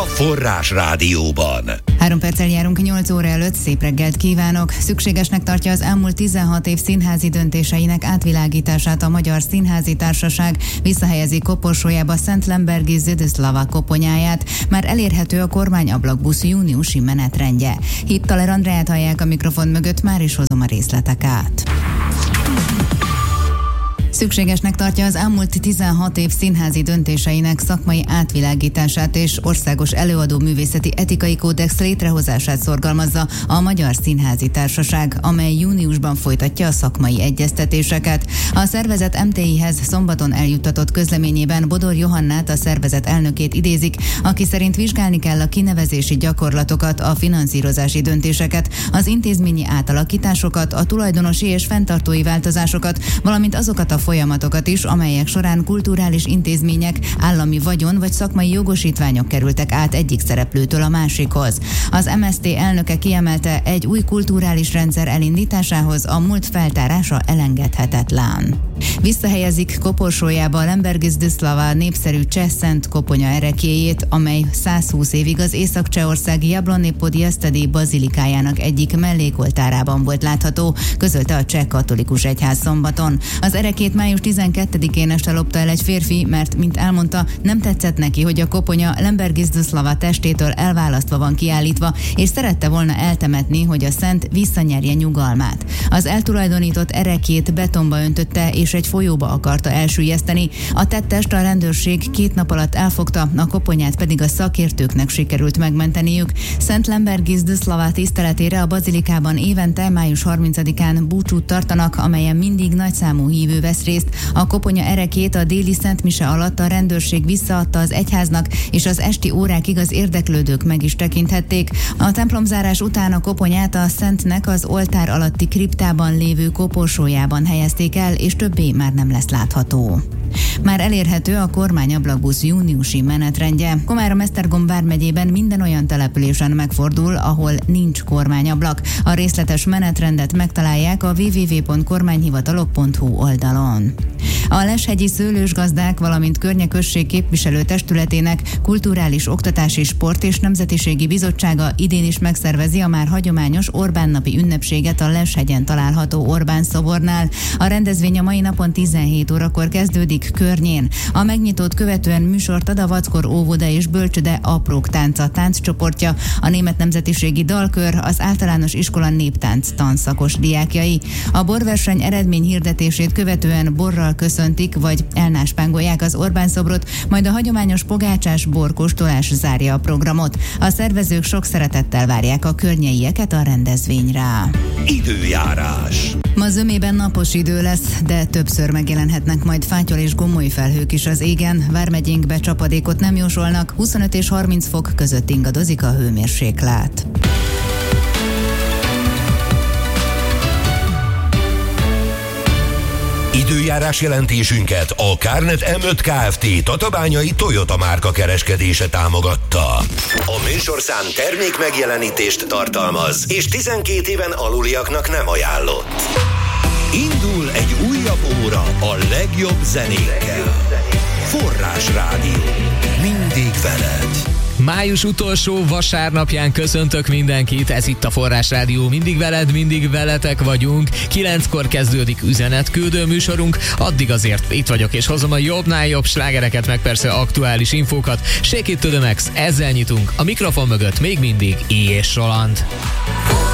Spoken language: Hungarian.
Forrás Rádióban. 3 perccel járunk 8 óra előtt, szép reggelt kívánok! Szükségesnek tartja az elmúlt 16 év színházi döntéseinek átvilágítását a Magyar Színházi Társaság, visszahelyezi koporsójába Szent Lembergi Zsidislava koponyáját, már elérhető a kormányablakbusz júniusi menetrendje. Hittaler Andreát hallják a mikrofon mögött, már is hozom a részletek át. Szükségesnek tartja az elmúlt 16 év színházi döntéseinek szakmai átvilágítását és országos előadó művészeti etikai kódex létrehozását szorgalmazza a Magyar Színházi Társaság, amely júniusban folytatja a szakmai egyeztetéseket. A szervezet MTI-hez szombaton eljuttatott közleményében Bodor Johannát, a szervezet elnökét idézik, aki szerint vizsgálni kell a kinevezési gyakorlatokat, a finanszírozási döntéseket, az intézményi átalakításokat, a tulajdonosi és fenntartói változásokat, valamint azokat a folyamatokat is, amelyek során kulturális intézmények, állami vagyon vagy szakmai jogosítványok kerültek át egyik szereplőtől a másikhoz. Az MSZT elnöke kiemelte, egy új kulturális rendszer elindításához a múlt feltárása elengedhetetlen. Visszahelyezik koporsójába a Lembergi Zsidislava népszerű cseh szent koponya ereklyéjét, amely 120 évig az észak-csehországi Jablonné Podjesztedi bazilikájának egyik mellékoltárában volt látható, közölte a cseh katolikus egyház szombaton. Az ereklyét május 12-én este lopta el egy férfi, mert, mint elmondta, nem tetszett neki, hogy a koponya Lembergi Zsidislava testétől elválasztva van kiállítva, és szerette volna eltemetni, hogy a szent visszanyerje nyugalmát. Az eltulajdonított ereklyét betonba öntötte, és egy folyóba akarta elsüllyeszteni. A tettest a rendőrség 2 nap alatt elfogta, a koponyát pedig a szakértőknek sikerült megmenteniük. Szent Lembergi Zsidislava tiszteletére a bazilikában évente május 30-án búcsút tartanak, amelyen mindig nagyszámú hívő vesz részt. A koponya ereklyét a déli szentmise alatt a rendőrség visszaadta az egyháznak, és az esti órákig az érdeklődők meg is tekinthették. A templomzárás után a koponyát a szentnek az oltár alatti kriptában lévő koporsójában helyezték el, és többé már nem lesz látható. Már elérhető a kormányablakbusz júniusi menetrendje. Komárom-Esztergom vármegyében minden olyan településen megfordul, ahol nincs kormányablak. A részletes menetrendet megtalálják a www.kormányhivatalok.hu oldalon. A Leshegyi Szőlősgazdák, valamint Környeközség képviselő testületének Kulturális Oktatási Sport és Nemzetiségi Bizottsága idén is megszervezi a már hagyományos Orbán napi ünnepséget a Leshegyen található Orbán szobornál. A rendezvény a mai napon 17 órakor kezdődik Környén. A megnyitót követően műsort ad a Vackor óvoda és bölcsöde Aprók tánca tánccsoportja, a német nemzetiségi dalkör, az általános iskola néptánc tanszakos diákjai. A borverseny eredmény hirdetését követően borral köszöntik, vagy elnáspángolják az Orbán szobrot, majd a hagyományos pogácsás borkóstolás zárja a programot. A szervezők sok szeretettel várják a környeieket a rendezvényre. Időjárás. Ma zömében napos idő lesz, de többször megjelenhetnek majd fátyol és gomoly felhők is az égen. Vármegyénkbe csapadékot nem jósolnak, 25 és 30 fok között ingadozik a hőmérséklet. Időjárás jelentésünket a Kárnet M5 Kft. Tatabányai Toyota márka kereskedése támogatta. A műsorszám termék megjelenítést tartalmaz, és 12 éven aluliaknak nem ajánlott. Indul egy újabb óra a legjobb zenékkel. Forrás Rádió. Mindig veled. Május utolsó vasárnapján köszöntök mindenkit, ez itt a Forrás Rádió, mindig veled, mindig veletek vagyunk. 9-kor kezdődik üzenetküldő műsorunk, addig azért itt vagyok és hozom a jobbnál jobb slágereket, meg persze aktuális infókat. Shake it to the max, ezzel nyitunk, a mikrofon mögött még mindig I. és Roland.